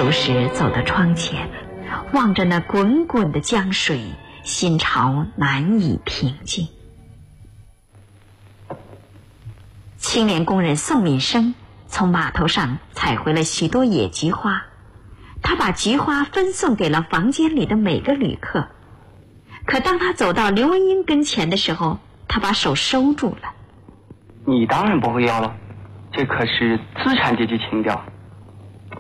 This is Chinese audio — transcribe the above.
酒时走到窗前，望着那滚滚的江水，心潮难以平静。青年工人宋敏生从码头上采回了许多野菊花，他把菊花分送给了房间里的每个旅客。可当他走到刘文英跟前的时候，他把手收住了。 你当然不会要了，这可是资产阶级情调。